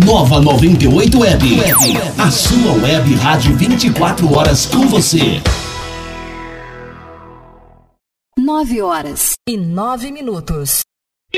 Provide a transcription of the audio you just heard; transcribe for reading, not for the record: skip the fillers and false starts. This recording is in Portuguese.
Nova 98 Web. A sua web rádio 24 horas com você. 9h09.